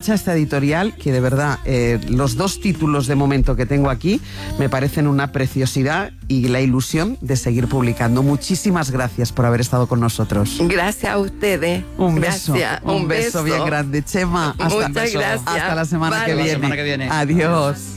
marcha esta editorial, que de verdad los 2 títulos de momento que tengo aquí me parecen una preciosidad y la ilusión de seguir publicando. Muchísimas gracias por haber estado con nosotros. Gracias a ustedes. Un beso. Gracias. Un beso bien grande. Chema, Muchas gracias. hasta la semana Vale. que viene. Adiós.